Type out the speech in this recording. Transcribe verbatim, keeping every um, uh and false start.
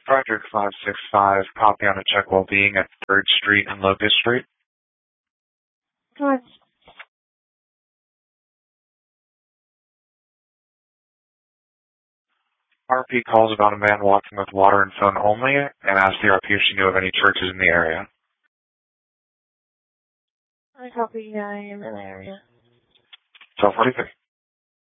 Frederick five six five, copy on a check well-being at third Street and Locust Street. Good. R P calls about a man walking with water and phone only and asks the R P if she knew of any churches in the area. I copy. I am in the area. twelve forty-three.